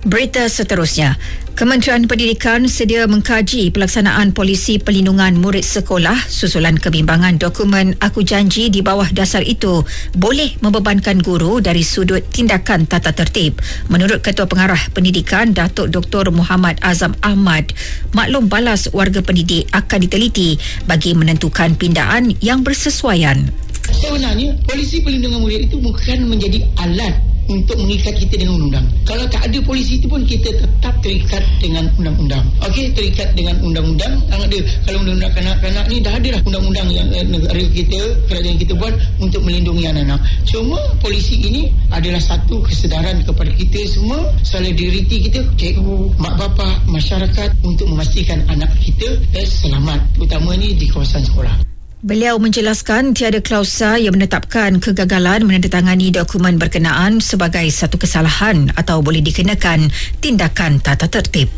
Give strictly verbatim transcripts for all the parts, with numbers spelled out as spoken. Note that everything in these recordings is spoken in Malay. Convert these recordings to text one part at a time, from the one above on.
Berita seterusnya, Kementerian Pendidikan sedia mengkaji pelaksanaan polisi pelindungan murid sekolah susulan kebimbangan dokumen Aku Janji di bawah dasar itu boleh membebankan guru dari sudut tindakan tata tertib. Menurut Ketua Pengarah Pendidikan Datuk Doktor Muhammad Azam Ahmad, maklum balas warga pendidik akan diteliti bagi menentukan pindaan yang bersesuaian. Sebenarnya polisi pelindungan murid itu bukan menjadi alat untuk mengikat kita dengan undang-undang. Kalau tak ada polisi itu pun kita tetap terikat dengan undang-undang. Okey, terikat dengan undang-undang. Ada kalau undang-undang kanak-kanak ni dah ada dah undang-undang yang eh, negara kita, kerajaan kita buat untuk melindungi anak-anak. Cuma polisi ini adalah satu kesedaran kepada kita semua, solidariti kita, cikgu, mak bapak, masyarakat untuk memastikan anak kita eh, selamat, terutamanya di kawasan sekolah. Beliau menjelaskan tiada klausa yang menetapkan kegagalan menandatangani dokumen berkenaan sebagai satu kesalahan atau boleh dikenakan tindakan tata tertib.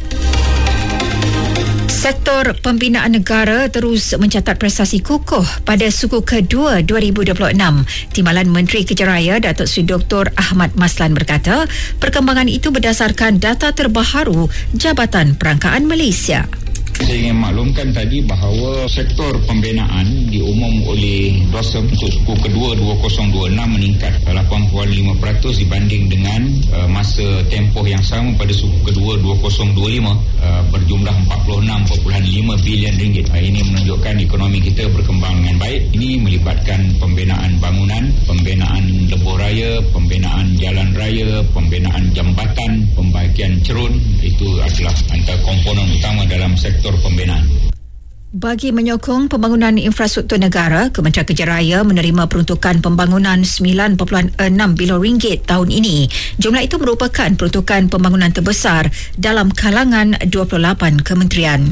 Sektor pembinaan negara terus mencatat prestasi kukuh pada suku kedua dua ribu dua puluh enam. Timbalan Menteri Kejaraya Datuk Seri Doktor Ahmad Maslan berkata, perkembangan itu berdasarkan data terbaharu Jabatan Perangkaan Malaysia. Saya ingin maklumkan tadi bahawa sektor pembinaan diumum oleh DOSM untuk suku kedua dua ribu dua puluh enam meningkat lapan perpuluhan lima peratus dibanding dengan uh, masa tempoh yang sama pada suku kedua dua ribu dua puluh lima uh, berjumlah empat puluh enam perpuluhan lima bilion ringgit. Uh, ini menunjukkan ekonomi kita berkembang dengan baik. Ini melibatkan pembinaan bangunan, pembinaan lebuh raya, pembinaan jalan raya, pembinaan jambatan, pembaikian cerun. Itu adalah antara komponen utama dalam sektor pembinaan. Bagi menyokong pembangunan infrastruktur negara, Kementerian Kejaraya menerima peruntukan pembangunan sembilan perpuluhan enam bilion ringgit tahun ini. Jumlah itu merupakan peruntukan pembangunan terbesar dalam kalangan dua puluh lapan kementerian.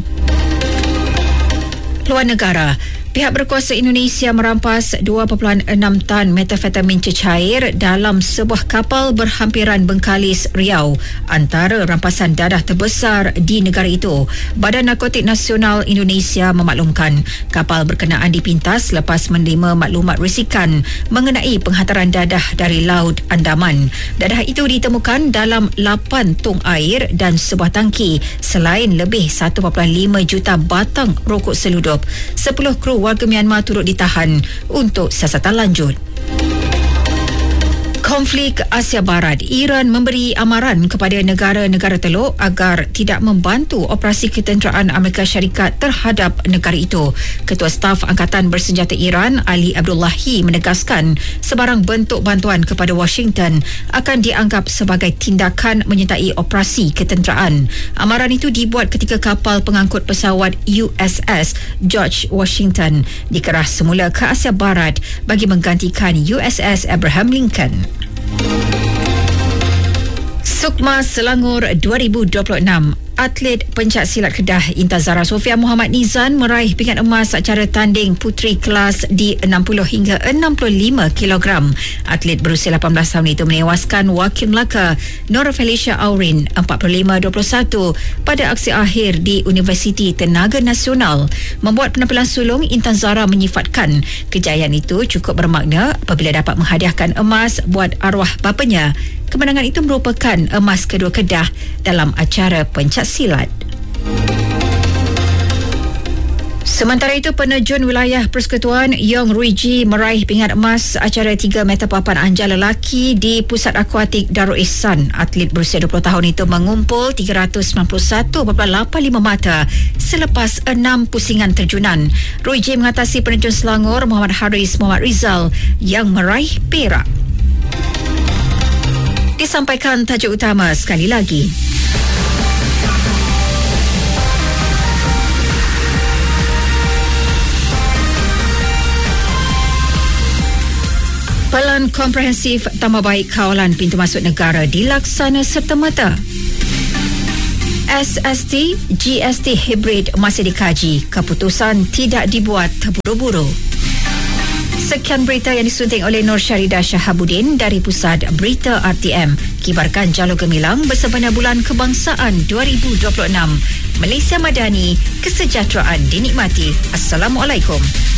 Luar negara, pihak berkuasa Indonesia merampas dua perpuluhan enam tan metafetamin cecair dalam sebuah kapal berhampiran Bengkalis, Riau, antara rampasan dadah terbesar di negara itu. Badan Narkotik Nasional Indonesia memaklumkan kapal berkenaan dipintas selepas menerima maklumat risikan mengenai penghantaran dadah dari Laut Andaman. Dadah itu ditemukan dalam lapan tong air dan sebuah tangki, selain lebih satu perpuluhan lima juta batang rokok seludup. sepuluh kru warga Myanmar turut ditahan untuk siasatan lanjut. Konflik Asia Barat, Iran memberi amaran kepada negara-negara teluk agar tidak membantu operasi ketenteraan Amerika Syarikat terhadap negara itu. Ketua Staf Angkatan Bersenjata Iran, Ali Abdullahi, menegaskan sebarang bentuk bantuan kepada Washington akan dianggap sebagai tindakan menyertai operasi ketenteraan. Amaran itu dibuat ketika kapal pengangkut pesawat U S S George Washington dikerah semula ke Asia Barat bagi menggantikan U S S Abraham Lincoln. Sukma Selangor dua ribu dua puluh enam. Atlet pencak silat Kedah Intazara Sofia Muhammad Nizan meraih pingat emas acara tanding puteri kelas di enam puluh hingga enam puluh lima kilogram. Atlet berusia lapan belas tahun itu menewaskan wakil Melaka Nora Felicia Aurin empat puluh lima dua puluh satu pada aksi akhir di Universiti Tenaga Nasional. Membuat penampilan sulung, Intan Zara menyifatkan kejayaan itu cukup bermakna apabila dapat menghadiahkan emas buat arwah bapanya. Kemenangan itu merupakan emas kedua Kedah dalam acara pencak silat. Sementara itu, penerjun wilayah Persekutuan Yong Ruiji meraih pingat emas acara tiga meter papan anjal lelaki di Pusat Akuatik Darul Ihsan. Atlet berusia dua puluh tahun itu mengumpul tiga ratus sembilan puluh satu perpuluhan lapan lima mata selepas enam pusingan terjunan. Ruiji mengatasi penerjun Selangor Muhammad Haris Muhammad Rizal yang meraih perak. Disampaikan tajuk utama sekali lagi. Pelan komprehensif tambah baik kawalan pintu masuk negara dilaksana serta-merta. S S T, G S T hibrid masih dikaji. Keputusan tidak dibuat terburu-buru. Sekian berita yang disunting oleh Nur Syaridah Shahabuddin dari Pusat Berita R T M. Kibarkan Jalur Gemilang bersempena Bulan Kebangsaan dua ribu dua puluh enam. Malaysia Madani, kesejahteraan dinikmati. Assalamualaikum.